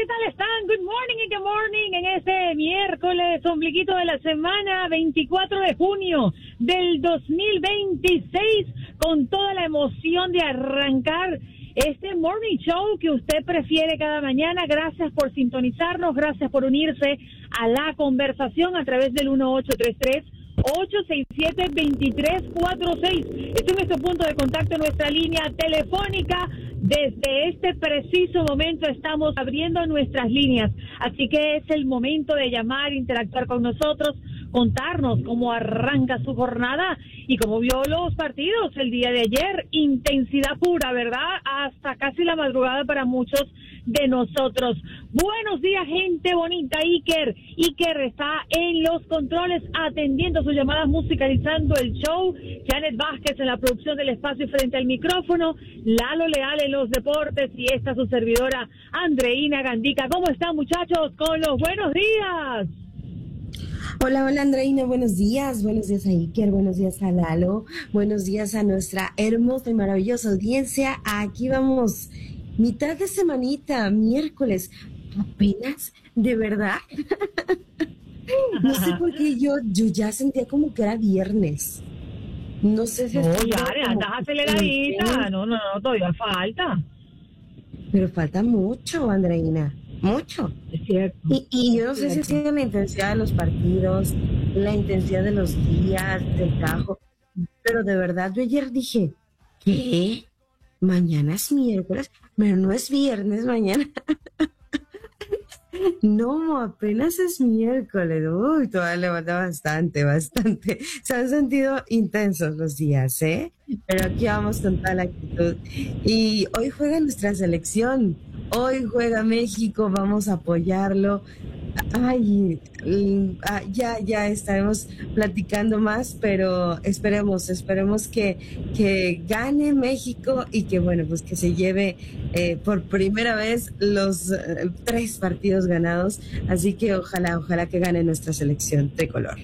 ¿qué tal están? Good morning y good morning en este miércoles, ombliguito de la semana, 24 de junio del 2026, con toda la emoción de arrancar este morning show que usted prefiere cada mañana. Gracias por sintonizarnos, gracias por unirse a la conversación a través del 1833-867-2346. Este es nuestro punto de contacto, nuestra línea telefónica. Desde este preciso momento estamos abriendo nuestras líneas, así que es el momento de llamar, interactuar con nosotros, contarnos cómo arranca su jornada y cómo vio los partidos el día de ayer. Intensidad pura, ¿verdad? Hasta casi la madrugada para muchos de nosotros. Buenos días, gente bonita. Iker está en los controles atendiendo sus llamadas, musicalizando el show. Janet Vázquez en la producción del espacio frente al micrófono. Lalo Leal en los deportes y esta su servidora Andreina Gandica. ¿Cómo están, muchachos? Con los buenos días. Hola Andreina, buenos días a Iker, buenos días a Lalo, buenos días a nuestra hermosa y maravillosa audiencia. Aquí vamos, mitad de semanita, miércoles, apenas, de verdad. No sé por qué yo ya sentía como que era viernes. No sé si... No, ya, andas aceleradita. No, todavía falta. Pero falta mucho, Andreina. Mucho. Es cierto. Y yo no sé si ha sido la intensidad de los partidos, la intensidad de los días, del trabajo, pero de verdad yo ayer dije, ¿qué? Mañana es miércoles, pero no es viernes mañana. No, apenas es miércoles. Uy, todavía le falta bastante. Se han sentido intensos los días, ¿eh? Pero aquí vamos con toda la actitud. Y hoy juega nuestra selección. Hoy juega México, vamos a apoyarlo. Ay, ya estaremos platicando más, pero esperemos que gane México y que, bueno, pues que se lleve por primera vez los 3 partidos ganados. Así que ojalá que gane nuestra selección tricolor.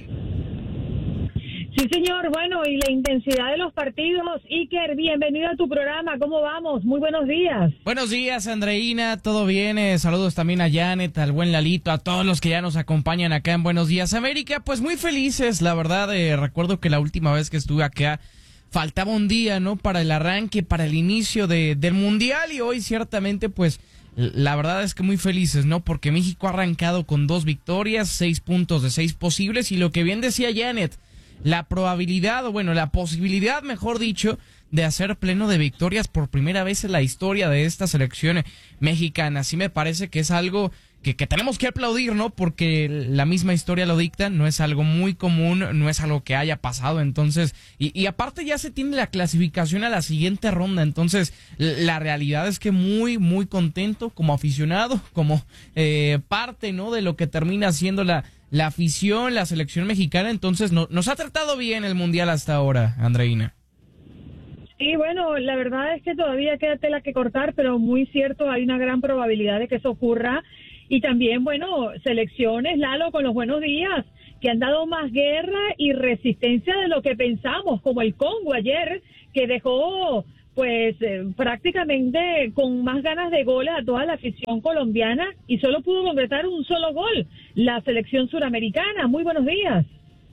Sí, señor. Bueno, y la intensidad de los partidos. Iker, bienvenido a tu programa. ¿Cómo vamos? Muy buenos días. Buenos días, Andreina. ¿Todo bien? Saludos también a Janet, al buen Lalito, a todos los que ya nos acompañan acá en Buenos Días, América. Pues muy felices, la verdad. Recuerdo que la última vez que estuve acá faltaba un día, ¿no? Para el arranque, para el inicio del Mundial. Y hoy ciertamente, pues, la verdad es que muy felices, ¿no? Porque México ha arrancado con 2 victorias, 6 puntos de 6 posibles. Y lo que bien decía Janet, la probabilidad, o bueno, la posibilidad, mejor dicho, de hacer pleno de victorias por primera vez en la historia de esta selección mexicana. Sí me parece que es algo que tenemos que aplaudir, ¿no? Porque la misma historia lo dicta, no es algo muy común, no es algo que haya pasado, entonces, y aparte ya se tiene la clasificación a la siguiente ronda, entonces, la realidad es que muy, muy contento como aficionado, como parte, ¿no? De lo que termina siendo la afición, la selección mexicana. Entonces nos ha tratado bien el Mundial hasta ahora, Andreina. Sí, bueno, la verdad es que todavía queda tela que cortar, pero muy cierto, hay una gran probabilidad de que eso ocurra. Y también, bueno, selecciones, Lalo, con los buenos días, que han dado más guerra y resistencia de lo que pensamos, como el Congo ayer, que dejó pues prácticamente con más ganas de goles a toda la afición colombiana y solo pudo concretar un solo gol, la selección suramericana. Muy buenos días.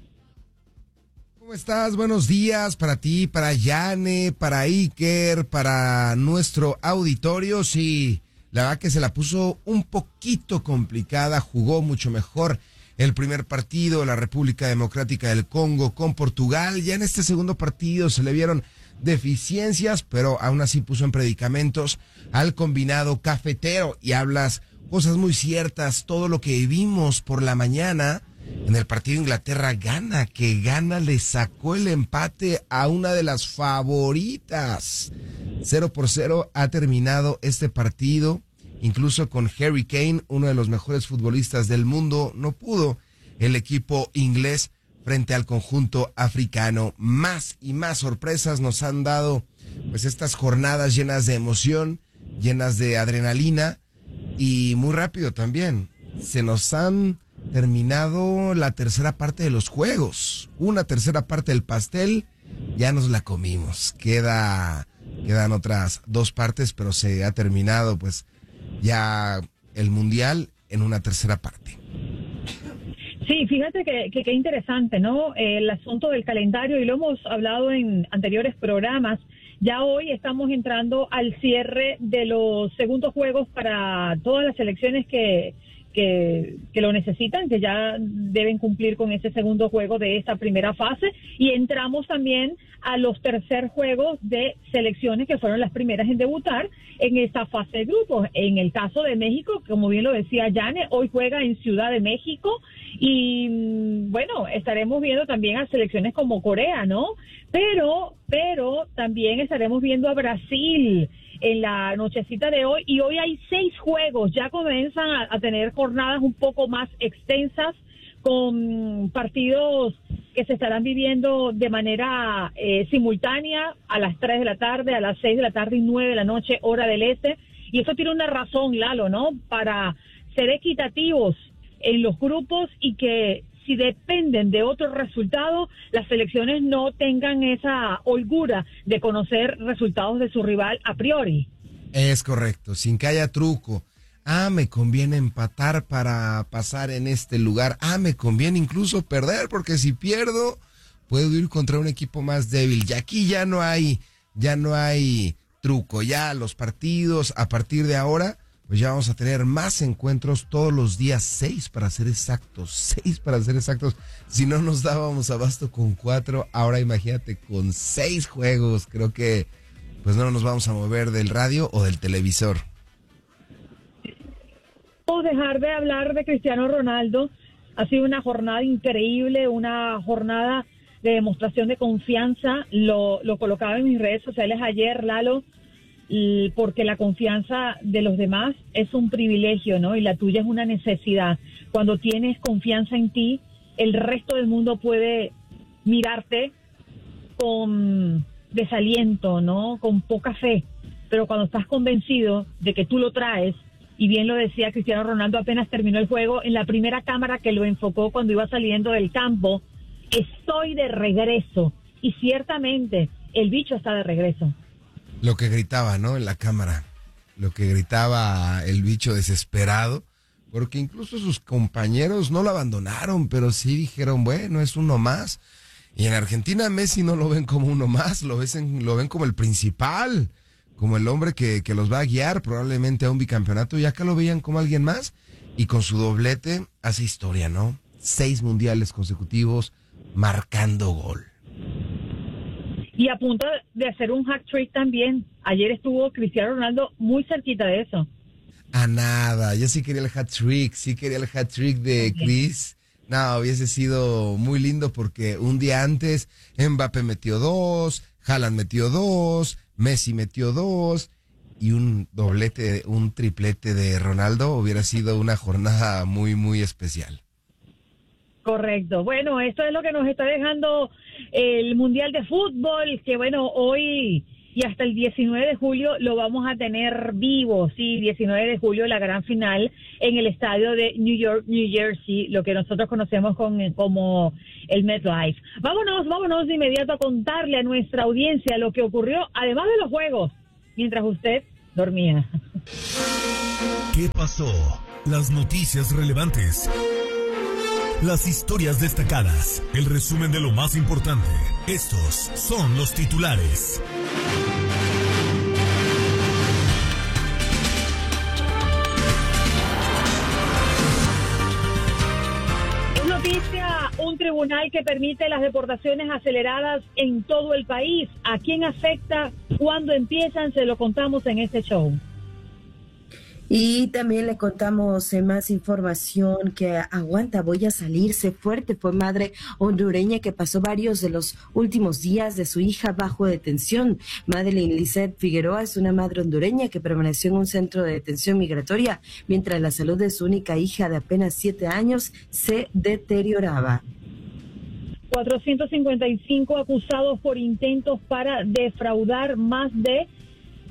¿Cómo estás? Buenos días para ti, para Yane, para Iker, para nuestro auditorio. Sí, la verdad que se la puso un poquito complicada, jugó mucho mejor el primer partido, la República Democrática del Congo con Portugal. Ya en este segundo partido se le vieron deficiencias, pero aún así puso en predicamentos al combinado cafetero. Y hablas cosas muy ciertas, todo lo que vimos por la mañana en el partido Inglaterra-Ghana, que Ghana le sacó el empate a una de las favoritas. 0-0 ha terminado este partido, incluso con Harry Kane, uno de los mejores futbolistas del mundo. No pudo el equipo inglés frente al conjunto africano. Más y más sorpresas nos han dado pues estas jornadas llenas de emoción, llenas de adrenalina, y muy rápido también. Se nos han terminado la tercera parte de los juegos. Una tercera parte del pastel ya nos la comimos. Quedan otras 2 partes, pero se ha terminado pues ya el Mundial en una tercera parte. Sí, fíjate que qué interesante, ¿no? El asunto del calendario, y lo hemos hablado en anteriores programas. Ya hoy estamos entrando al cierre de los segundos juegos para todas las selecciones que lo necesitan, que ya deben cumplir con ese segundo juego de esta primera fase, y entramos también a los tercer juegos de selecciones que fueron las primeras en debutar en esta fase de grupos. En el caso de México, como bien lo decía Yane, hoy juega en Ciudad de México, y bueno, estaremos viendo también a selecciones como Corea, ¿no? Pero también estaremos viendo a Brasil en la nochecita de hoy, y hoy hay 6 juegos, ya comienzan a tener jornadas un poco más extensas, con partidos que se estarán viviendo de manera simultánea a las 3 de la tarde, a las 6 de la tarde y 9 de la noche, hora del este, y eso tiene una razón, Lalo, ¿no? Para ser equitativos en los grupos, y que si dependen de otros resultados, las selecciones no tengan esa holgura de conocer resultados de su rival a priori. Es correcto, sin que haya truco. Me conviene empatar para pasar en este lugar. Me conviene incluso perder, porque si pierdo, puedo ir contra un equipo más débil. Y aquí ya no hay truco. Ya los partidos, a partir de ahora, pues ya vamos a tener más encuentros todos los días, 6 para ser exactos. Si no nos dábamos abasto con 4, ahora imagínate con 6 juegos. Creo que pues no nos vamos a mover del radio o del televisor. No dejar de hablar de Cristiano Ronaldo. Ha sido una jornada increíble, una jornada de demostración de confianza. Lo colocaba en mis redes sociales ayer, Lalo, porque la confianza de los demás es un privilegio, ¿no? Y la tuya es una necesidad. Cuando tienes confianza en ti, el resto del mundo puede mirarte con desaliento, ¿no? Con poca fe. Pero cuando estás convencido de que tú lo traes, y bien lo decía Cristiano Ronaldo apenas terminó el juego, en la primera cámara que lo enfocó cuando iba saliendo del campo, estoy de regreso. Y ciertamente, el bicho está de regreso. Lo que gritaba, ¿no? En la cámara. Lo que gritaba el bicho desesperado. Porque incluso sus compañeros no lo abandonaron, pero sí dijeron, bueno, es uno más. Y en Argentina Messi no lo ven como uno más, lo ven como el principal, como el hombre que los va a guiar probablemente a un bicampeonato. Y acá lo veían como alguien más. Y con su doblete hace historia, ¿no? 6 mundiales consecutivos marcando gol. Y a punto de hacer un hat-trick también. Ayer estuvo Cristiano Ronaldo muy cerquita de eso. A nada, yo sí quería el hat-trick de Chris. No, hubiese sido muy lindo, porque un día antes Mbappé metió 2, Haaland metió 2, Messi metió 2, y un doblete, un triplete de Ronaldo hubiera sido una jornada muy, muy especial. Correcto. Bueno, esto es lo que nos está dejando el Mundial de Fútbol, que bueno, hoy y hasta el 19 de julio lo vamos a tener vivo, sí, 19 de julio la gran final en el estadio de New York, New Jersey, lo que nosotros conocemos como el MetLife. Vámonos de inmediato a contarle a nuestra audiencia lo que ocurrió, además de los juegos, mientras usted dormía. ¿Qué pasó? Las noticias relevantes. Las historias destacadas, el resumen de lo más importante. Estos son los titulares. Es noticia un tribunal que permite las deportaciones aceleradas en todo el país. ¿A quién afecta? ¿Cuándo empiezan? Se lo contamos en este show. Y también le contamos más información que aguanta, voy a salirse fuerte. Fue madre hondureña que pasó varios de los últimos días de su hija bajo detención. Madeline Lisette Figueroa es una madre hondureña que permaneció en un centro de detención migratoria mientras la salud de su única hija de apenas 7 años se deterioraba. 455 acusados por intentos para defraudar más de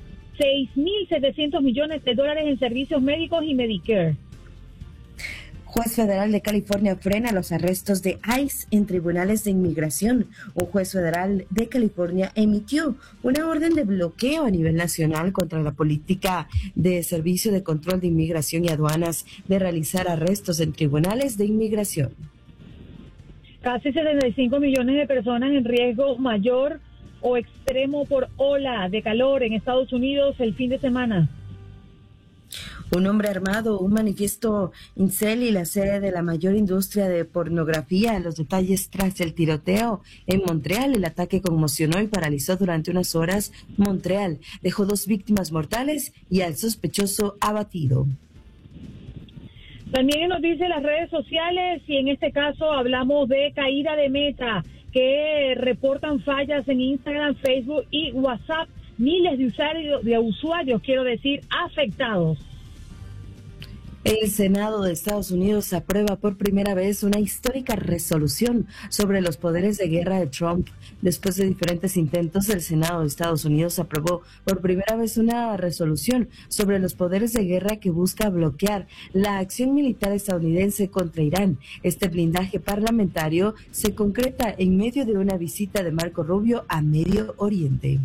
6.700 millones de dólares en servicios médicos y Medicare. Juez federal de California frena los arrestos de ICE en tribunales de inmigración. Un juez federal de California emitió una orden de bloqueo a nivel nacional contra la política de Servicio de Control de Inmigración y Aduanas de realizar arrestos en tribunales de inmigración. Casi 75 millones de personas en riesgo mayor o extremo por ola de calor en Estados Unidos el fin de semana. Un hombre armado, un manifiesto incel y la sede de la mayor industria de pornografía. Los detalles tras el tiroteo en Montreal. El ataque conmocionó y paralizó durante unas horas Montreal. Dejó 2 víctimas mortales y al sospechoso abatido. También nos dice las redes sociales y en este caso hablamos de caída de Meta, que reportan fallas en Instagram, Facebook y WhatsApp. Miles de usuarios, afectados. El Senado de Estados Unidos aprueba por primera vez una histórica resolución sobre los poderes de guerra de Trump. Después de diferentes intentos, el Senado de Estados Unidos aprobó por primera vez una resolución sobre los poderes de guerra que busca bloquear la acción militar estadounidense contra Irán. Este blindaje parlamentario se concreta en medio de una visita de Marco Rubio a Medio Oriente.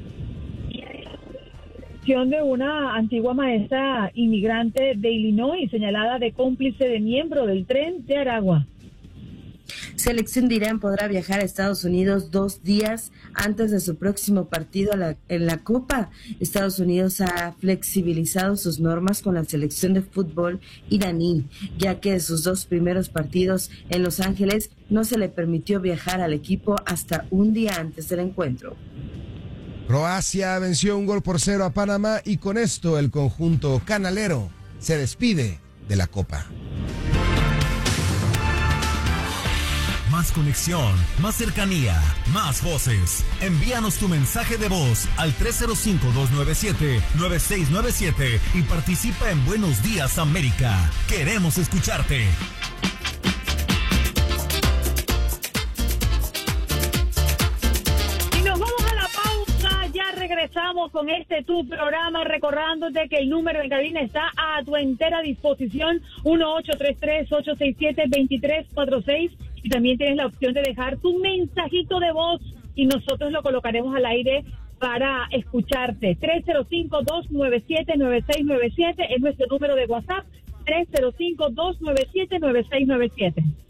De una antigua maestra inmigrante de Illinois señalada de cómplice de miembro del tren de Aragua. Selección de Irán podrá viajar a Estados Unidos 2 días antes de su próximo partido en la Copa. Estados Unidos ha flexibilizado sus normas con la selección de fútbol iraní, ya que en sus 2 primeros partidos en Los Ángeles no se le permitió viajar al equipo hasta un día antes del encuentro. Croacia venció 1-0 a Panamá y con esto el conjunto canalero se despide de la Copa. Más conexión, más cercanía, más voces. Envíanos tu mensaje de voz al 305-297-9697 y participa en Buenos Días América. Queremos escucharte. Regresamos con tu programa, recordándote que el número en cabina está a tu entera disposición, 1-833-867-2346, y también tienes la opción de dejar tu mensajito de voz y nosotros lo colocaremos al aire para escucharte. 305-297-9697 es nuestro número de WhatsApp, 305-297-9697.